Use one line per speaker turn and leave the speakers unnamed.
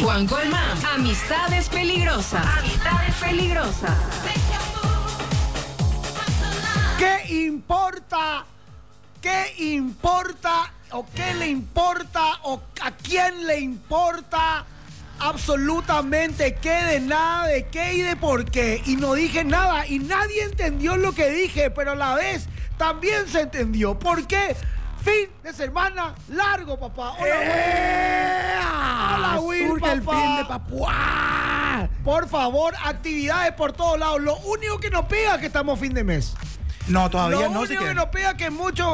Juan Colmán, amistades peligrosas. Amistades peligrosas.
¿Qué importa? ¿Qué importa? ¿O qué le importa? ¿O a quién le importa? Absolutamente qué, de nada, de qué y de por qué. Y no dije nada y nadie entendió lo que dije, pero a la vez también se entendió. ¿Por qué? Fin de semana largo, papá. Hola, Will.
Surge
papá.
el fin de papá.
Por favor, actividades por todos lados. Lo único que nos pega es que estamos fin de mes.
No, todavía
Lo
no.
único que nos pega es que muchos